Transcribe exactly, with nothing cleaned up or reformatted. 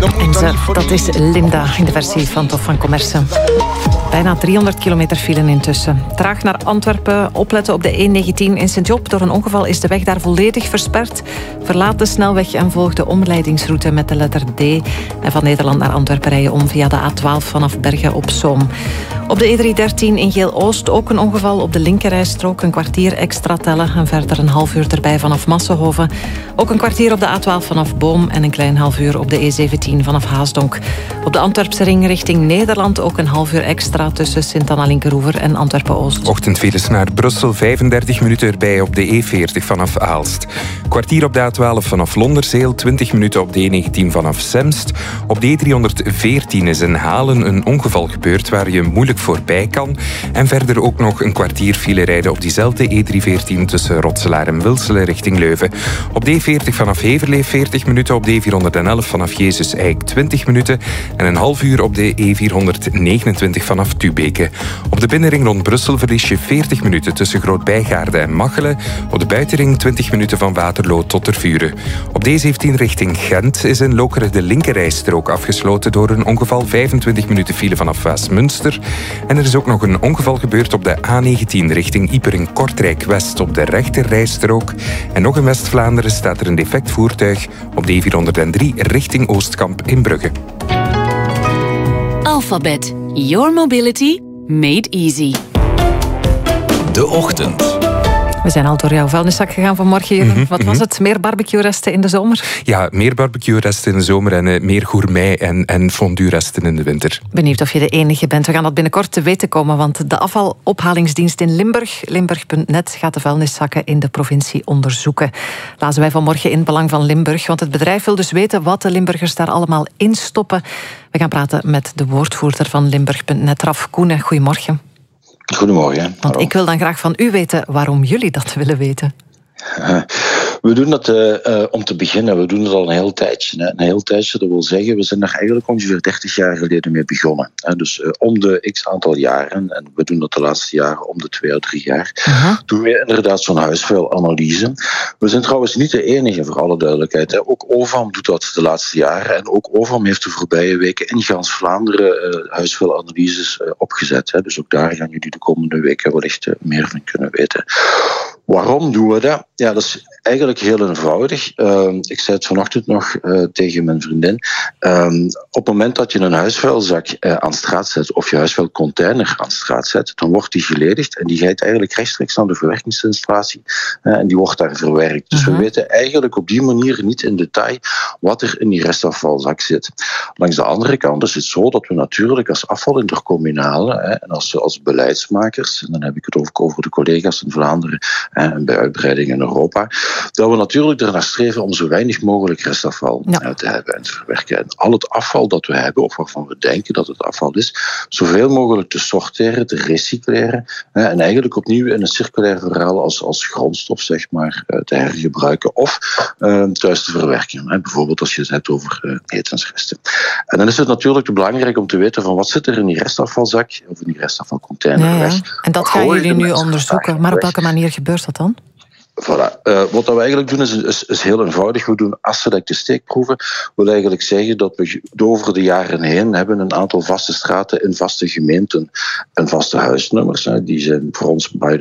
En ze, dat is Linda in de versie van Tof van Commerce. Bijna driehonderd kilometer file intussen. Traag naar Antwerpen, opletten op de E negentien in Sint-Job. Door een ongeval is de weg daar volledig versperd. Verlaat de snelweg en volg de omleidingsroute met de letter D. En van Nederland naar Antwerpen rijden om via de A twaalf vanaf Bergen op Zoom. Op de E driehonderddertien in Geel-Oost ook een ongeval op de linkerrijstrook. Een kwartier extra tellen en verder een half uur erbij vanaf Massenhoven. Ook een kwartier op de A twaalf vanaf Boom en een klein half uur op de E zeventien vanaf Haasdonk. Op de Antwerpse ring richting Nederland ook een half uur extra tussen Sint-Anna-Linkeroever en Antwerpen-Oost. Ochtendfiles naar Brussel, vijfendertig minuten erbij op de E veertig vanaf Aalst. Kwartier op de A twaalf vanaf Londerzeel, twintig minuten op de E negentien vanaf Zemst. Op de E driehonderdveertien is in Halen een ongeval gebeurd waar je moeilijk voorbij kan. En verder ook nog een kwartier file rijden op diezelfde E driehonderdveertien tussen Rotselaar en Wilselen richting Leuven. Op de E veertig vanaf Heverlee veertig minuten, op de E vierhonderdelf vanaf Jezus Eik twintig minuten en een half uur op de E vierhonderdnegenentwintig vanaf Tubeke. Op de binnenring rond Brussel verlies je veertig minuten tussen Groot-Bijgaarde en Machelen. Op de buitenring twintig minuten van Waterloo tot Tervuren. Op de E zeventien richting Gent is in Lokeren de linkerrijstrook afgesloten door een ongeval, vijfentwintig minuten file vanaf Westmunster. En er is ook nog een ongeval gebeurd op de A negentien richting Ipering-Kortrijk-West op de rechterrijstrook. En nog in West-Vlaanderen staat er een defect voertuig op de E vierhonderddrie richting Oostkamp in Brugge. Alphabet. Your mobility made easy. De Ochtend. We zijn al door jouw vuilniszak gegaan vanmorgen. Mm-hmm, Wat was het? Meer barbecue-resten in de zomer? Ja, meer barbecue-resten in de zomer en uh, meer gourmet en, en fondue-resten in de winter. Benieuwd of je de enige bent. We gaan dat binnenkort te weten komen, want de afvalophalingsdienst in Limburg, Limburg punt net, gaat de vuilniszakken in de provincie onderzoeken. Lazen wij vanmorgen in het Belang van Limburg, want het bedrijf wil dus weten wat de Limburgers daar allemaal in stoppen. We gaan praten met de woordvoerder van Limburg punt net, Raf Koenen. Goedemorgen. Goedemorgen. Want Hallo. Ik wil dan graag van u weten waarom jullie dat willen weten. Uh, we doen dat, uh, uh, om te beginnen, we doen het al een heel tijdje. Hè. Een heel tijdje, dat wil zeggen, we zijn daar eigenlijk ongeveer dertig jaar geleden mee begonnen. Hè. Dus uh, om de x aantal jaren, en we doen dat de laatste jaren om de twee à drie jaar, uh-huh. doen we inderdaad zo'n huisvuilanalyse. We zijn trouwens niet de enige, voor alle duidelijkheid. Hè. Ook OVAM doet dat de laatste jaren. En ook OVAM heeft de voorbije weken in gans Vlaanderen uh, huisvuilanalyses uh, opgezet. Hè. Dus ook daar gaan jullie de komende weken wellicht uh, meer van kunnen weten. Waarom doen we dat? Ja, dat is eigenlijk heel eenvoudig. Uh, ik zei het vanochtend nog uh, tegen mijn vriendin. Uh, op het moment dat je een huisvuilzak uh, aan straat zet, of je huisvuilcontainer aan straat zet, dan wordt die geledigd en die gaat eigenlijk rechtstreeks naar de verwerkingsinstallatie uh, en die wordt daar verwerkt. Dus uh-huh. we weten eigenlijk op die manier niet in detail wat er in die restafvalzak zit. Langs de andere kant is het zo dat we natuurlijk als afvalintercommunale hè, en als, als beleidsmakers, en dan heb ik het ook over de collega's in Vlaanderen en bij uitbreiding in Europa, dat we natuurlijk ernaar streven om zo weinig mogelijk restafval ja. te hebben en te verwerken. En al het afval dat we hebben, of waarvan we denken dat het afval is, zoveel mogelijk te sorteren, te recycleren en eigenlijk opnieuw in een circulair verhaal als, als grondstof zeg maar, te hergebruiken of uh, thuis te verwerken. Bijvoorbeeld als je het hebt over uh, etensresten. En dan is het natuurlijk belangrijk om te weten van wat zit er in die restafvalzak of in die restafvalcontainer ja, ja. weg. En dat gaan jullie nu onderzoeken. Maar op welke manier gebeurt dat dan? Voilà. Uh, wat we eigenlijk doen is, is, is heel eenvoudig. We doen afselecte steekproeven. Dat wil eigenlijk zeggen dat we over de jaren heen hebben een aantal vaste straten in vaste gemeenten en vaste huisnummers. Hè. Die zijn voor ons by